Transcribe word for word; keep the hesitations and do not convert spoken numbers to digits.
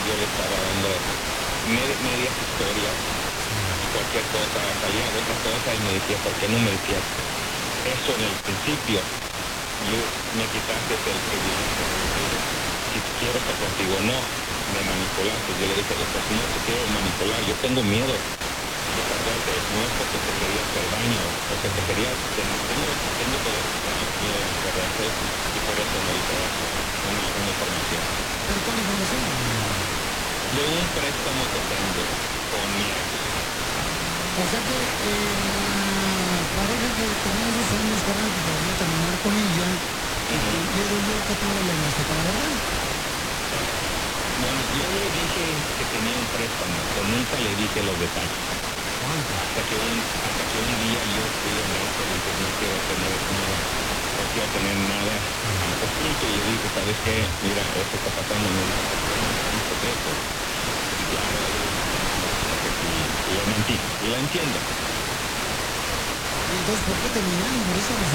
yo le estaba dando med- medias historias y cualquier cosa, salía de otra cosa y me decía, ¿por qué no me decías eso en el principio? Yo, me quitaste el privilegio de decir, si quiero estar contigo, no, me manipulaste. Yo le dije, pues no te quiero manipular, yo tengo miedo de perderte, no es porque te quería hacer daño, porque te quería, tengo, tengo, tengo todo el miedo de perderte y por eso me dije una, una información. ¿Pero cuál información? De un préstamo que tengo con mi ex. O sea que eh, la pareja que tenía esos años, carnal, que podía terminar con ella, y Ujú. le dolió que tú le hablaste para la verdad. Bueno, yo le dije que tenía un préstamo, pero nunca le dije los detalles. ¿Cuánto? Hasta que un, hasta que un día yo fui honesto y dije, no quiero tener, no, no quiero tener nada oculto. Y yo dije, ¿sabes qué? Mira, esto está pasando, no un secreto. Y claro, y, y le mentí, y la entiendo. Y entonces, ¿por qué terminaron por esa razón?